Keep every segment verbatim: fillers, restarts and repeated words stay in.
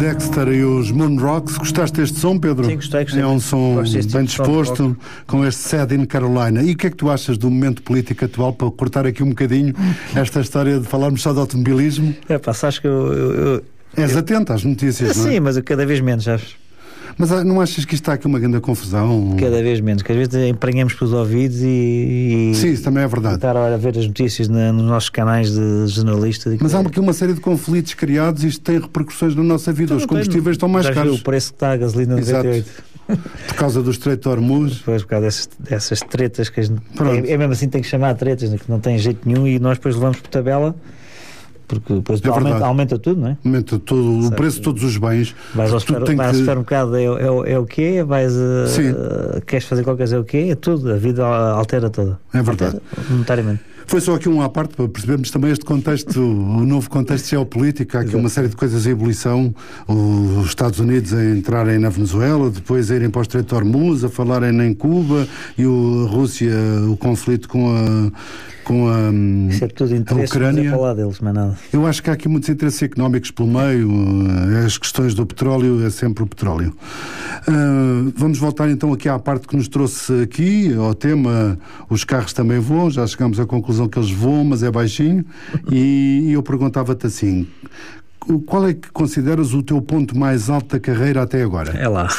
Dexter e os Moon Rocks. Gostaste deste som, Pedro? Sim, gostei, gostei. É um som bem disposto, som com este Sad in Carolina. E o que é que tu achas do momento político atual, para cortar aqui um bocadinho esta história de falarmos só de automobilismo? É pá, sabes que eu... eu, eu És eu... atento às notícias, não é? Sim, mas eu cada vez menos, sabes? Mas não achas que isto está aqui uma grande confusão? Cada vez menos, que às vezes emprenhamos pelos ouvidos e... Sim, isso também é verdade. Estar a ver as notícias na, nos nossos canais de jornalista. De Mas há aqui uma série de conflitos criados e isto tem repercussões na nossa vida. Então, os combustíveis estão mais caros. O preço que está a gasolina noventa e oito. Por causa do Estreito de Hormuz. Depois, por causa dessas, dessas tretas que a gente... É, é mesmo assim, tem que chamar tretas, né, que não tem jeito nenhum, e nós depois levamos por tabela. Porque depois é aumenta, aumenta tudo, não é? Aumenta tudo, o preço de todos os bens. Vais ao, super, vais ao que... supermercado, é, é, é o quê? Vais a, uh, queres fazer qualquer coisa, é o quê? É tudo, a vida altera toda. É verdade. Altera, monetariamente. Foi só aqui um à parte para percebermos também este contexto, o novo contexto geopolítico. Há aqui uma série de coisas em ebulição. Os Estados Unidos a entrarem na Venezuela, depois a irem para o Estreito de Hormuz, a falarem em Cuba, e o, a Rússia, o conflito com a, com a, Isso é tudo interesse, a Ucrânia. Mas é falar deles, mas nada. Eu acho que há aqui muitos interesses económicos pelo meio. As questões do petróleo é sempre o petróleo. Uh, vamos voltar então aqui à parte que nos trouxe aqui, ao tema os carros também voam. Já chegamos à conclusão que eles voam, mas é baixinho. E, e eu perguntava-te assim: qual é que consideras o teu ponto mais alto da carreira até agora? É lá.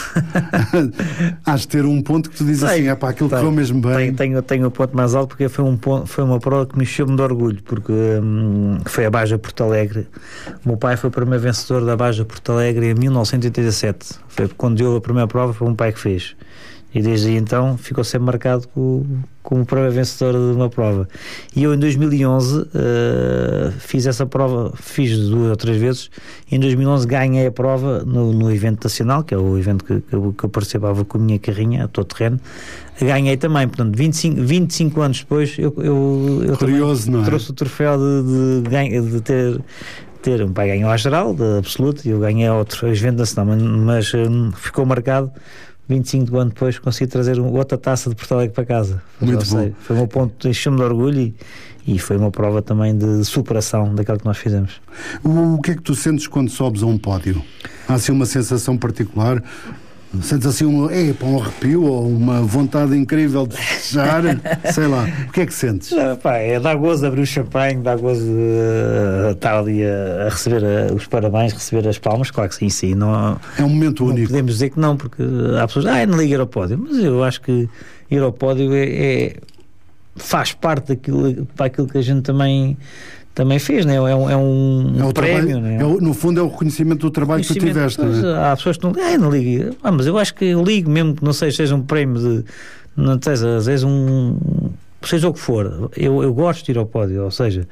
Hás de ter um ponto que tu dizes assim, é pá, aquilo correu mesmo bem. Tenho, tenho, tenho o ponto mais alto porque foi, um ponto, foi uma prova que me encheu-me de orgulho, porque hum, foi a Baja Porto Alegre. O meu pai foi o primeiro vencedor da Baja Porto Alegre em mil novecentos e oitenta e sete. Foi quando deu a primeira prova, foi o meu pai que fez. E desde aí então ficou sempre marcado como, como o primeiro vencedor de uma prova. E eu em dois mil e onze uh, fiz essa prova, fiz duas ou três vezes. Em dois mil e onze ganhei a prova no, no evento nacional, que é o evento que, que, eu, que eu participava com a minha carrinha, a todo terreno. Ganhei também, portanto, vinte e cinco, vinte e cinco anos depois eu, eu, eu Curioso, não é? Trouxe o troféu de, de, de ter... ter um pai ganhou a geral, de absoluto, e eu ganhei a outro evento nacional, mas, mas um, ficou marcado. vinte e cinco anos depois consegui trazer outra taça de Porto Alegre para casa. Muito bom. Sei, foi um ponto, encheu-me de orgulho e, e foi uma prova também de superação daquilo que nós fizemos. O, o que é que tu sentes quando sobes a um pódio? Há assim uma sensação particular? Sentes assim um, é, um arrepio ou uma vontade incrível de festejar? Sei lá. O que é que sentes? Não, pá, é dar gozo de abrir o champanhe, dar gozo de uh, estar ali a, a receber uh, os parabéns, receber as palmas. Claro que sim, sim. Não, é um momento não único. Podemos dizer que não, porque há pessoas, ah, não liga ir ao pódio. Mas eu acho que ir ao pódio é, é, faz parte daquilo, daquilo que a gente também... também fez, né? É um, é um é prémio, trabalho, né? é o, no fundo é o reconhecimento do trabalho que tu tiveste, pois, não é? Há pessoas que não, ah, não ligo, ah, mas eu acho que eu ligo mesmo que não sei, seja um prémio de, não sei, às vezes um, seja o que for, eu, eu gosto de ir ao pódio, ou seja,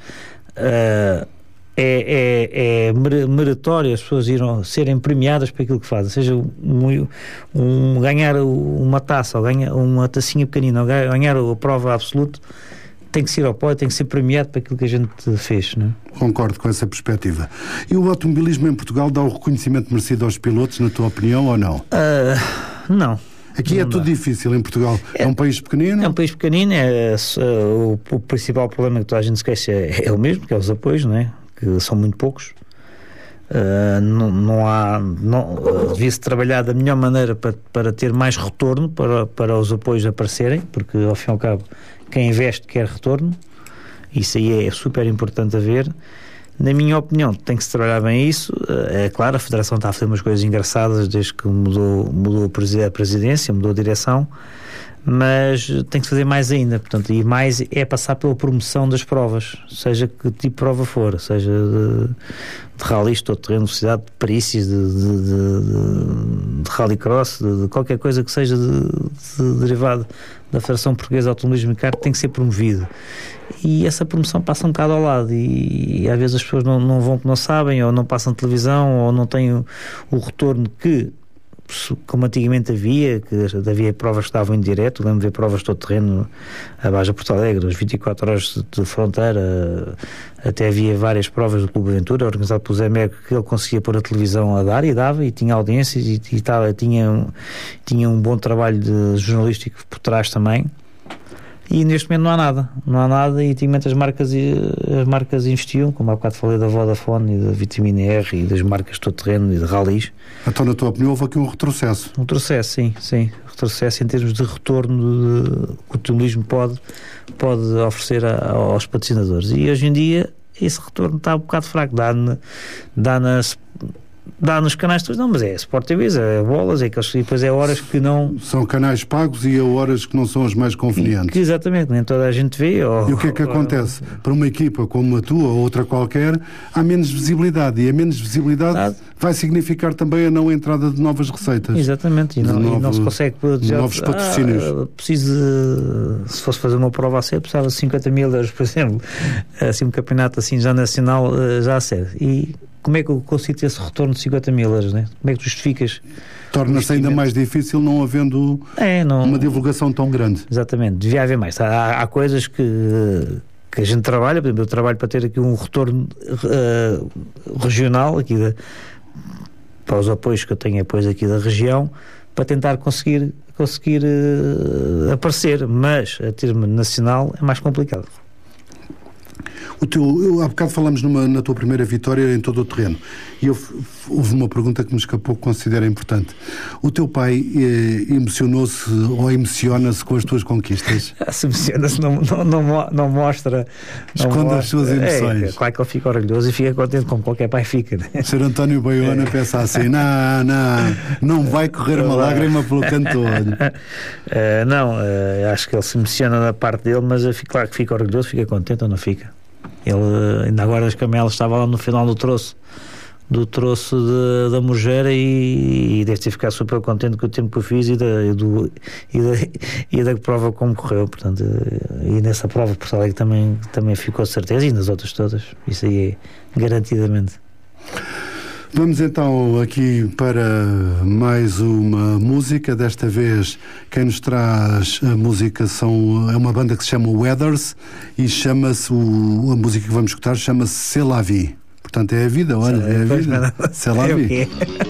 uh, é, é, é meritório as pessoas irem, serem premiadas por aquilo que fazem, seja um, um, ganhar uma taça, ou ganhar uma tacinha pequenina, ou ganhar a prova absoluta. Tem que ser ao pódio, tem que ser premiado para aquilo que a gente fez, não é? Concordo com essa perspectiva. E o automobilismo em Portugal dá o reconhecimento merecido aos pilotos, na tua opinião, ou não? Uh, não. Aqui não é tudo dá. Difícil em Portugal. É, é um país pequenino? É um país pequenino. É, é, o, o principal problema que toda a gente se queixa é, é o mesmo, que é os apoios, não é? Que são muito poucos. Uh, não, não há... Não, uh, devia-se trabalhar da melhor maneira para, para ter mais retorno, para, para os apoios aparecerem, porque ao fim e ao cabo quem investe quer retorno, isso aí é super importante a ver. Na minha opinião, tem que se trabalhar bem isso. É claro, a Federação está a fazer umas coisas engraçadas desde que mudou, mudou a presidência, mudou a direção, mas tem que se fazer mais ainda, portanto, e mais é passar pela promoção das provas, seja que tipo de prova for, seja de, de rallies, todo terreno, velocidade, de perícias, de, de, de, de, de rallycross, de, de qualquer coisa que seja de, de derivado da Federação Portuguesa de Automobilismo e Kart, tem que ser promovido. E essa promoção passa um bocado ao lado e, e às vezes as pessoas não, não vão porque não sabem, ou não passam televisão, ou não têm o, o retorno que, como antigamente havia, que havia provas que estavam em direto. Lembro de ver provas de todo terreno, a Baja Porto Alegre, as vinte e quatro horas de fronteira, até havia várias provas do Clube Aventura, organizado pelo Zé Mego, que ele conseguia pôr a televisão a dar, e dava, e tinha audiências, e, e tava, tinha, tinha um bom trabalho de jornalístico por trás também. E neste momento não há nada, não há nada, e antigamente as marcas, as marcas investiam, como há bocado falei da Vodafone e da Vitamina R e das marcas de todo terreno e de ralis. Então, na tua opinião, houve aqui um retrocesso? Um retrocesso, sim, sim. Retrocesso em termos de retorno de, que o automobilismo pode, pode oferecer a, aos patrocinadores. E hoje em dia esse retorno está um bocado fraco. Dá, dá nas... Dá nos canais todos, não, mas é Sport T Vs, é bolas, é aqueles, e depois é horas que não... São canais pagos e a horas que não são as mais convenientes. Que, exatamente, nem toda a gente vê. Ou, e o que é que acontece? Ou... Para uma equipa como a tua ou outra qualquer, há menos visibilidade, e a menos visibilidade ah. vai significar também a não entrada de novas receitas. Exatamente, e não, novo, e não se consegue... De novos patrocínios. Ah, preciso, se fosse fazer uma prova a sério, precisava de cinquenta mil euros, por exemplo. Assim, um campeonato assim já nacional, já a sério. E... como é que eu consigo ter esse retorno de cinquenta mil euros, né? Como é que tu justificas? Torna-se ainda mais difícil não havendo é, não... uma divulgação tão grande. Exatamente, devia haver mais. Há, há coisas que, que a gente trabalha, por exemplo, eu trabalho para ter aqui um retorno uh, regional, aqui da, para os apoios que eu tenho, apoios aqui da região, para tentar conseguir, conseguir uh, aparecer, mas a termo nacional é mais complicado. O teu, eu, há bocado falamos numa, na tua primeira vitória em todo o terreno, e eu, houve uma pergunta que me escapou que considero importante. O teu pai eh, emocionou-se ou emociona-se com as tuas conquistas? Se emociona-se, não, não, não, não mostra... Não Esconde mostra, as suas emoções. É, claro que ele fica orgulhoso e fica contente, como qualquer pai fica. Né? Ser António Baiona é. pensa assim, não, não, não vai correr uma lágrima pelo canto do olho. Uh, não, uh, acho que ele se emociona da parte dele, mas eu fico, claro que fica orgulhoso, fica contente ou não fica. Ele, ainda agora as camelas, estava lá no final do troço do troço de, da Morgeira e, e deve ter ficado super contente com o tempo que eu fiz e da, e do, e da, e da prova como correu, portanto, e nessa prova por Alegre também, também ficou de certeza, e nas outras todas, isso aí é garantidamente. Vamos então aqui para mais uma música. Desta vez quem nos traz a música são, é uma banda que se chama Weathers e chama-se, o, a música que vamos escutar chama-se C'est la vie. Portanto é a vida, olha, é a vida. C'est la vie.